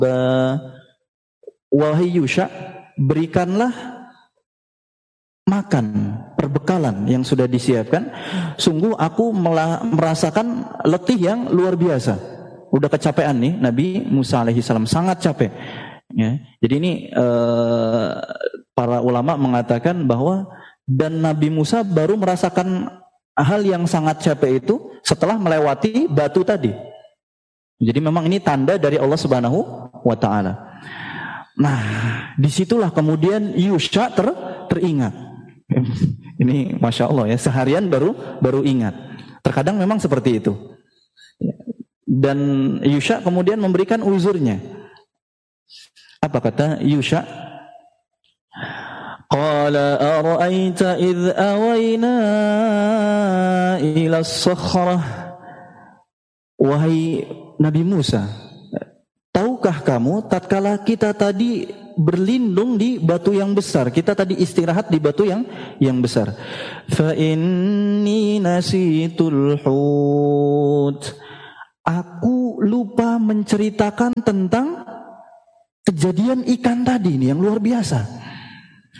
Wahai Yusha, berikanlah makan, perbekalan yang sudah disiapkan. Sungguh aku merasakan letih yang luar biasa. Udah kecapean nih Nabi Musa alaihissalam, sangat capek. Ya. Jadi ini para ulama mengatakan bahwa dan Nabi Musa baru merasakan hal yang sangat capek itu setelah melewati batu tadi. Jadi memang ini tanda dari Allah Subhanahu wa taala. Nah, disitulah kemudian Yusha teringat. Ini Masya Allah ya, seharian baru ingat. Terkadang memang seperti itu. Dan Yusha kemudian memberikan uzurnya. Apa kata Yusha? Qala ara'aita idh awayna ila as-sakhrah. Wahai Nabi Musa, tahukah kamu tatkala kita tadi berlindung di batu yang besar, kita tadi istirahat di batu yang besar. Fa inni nasitul hut. Aku lupa menceritakan tentang kejadian ikan tadi ini yang luar biasa.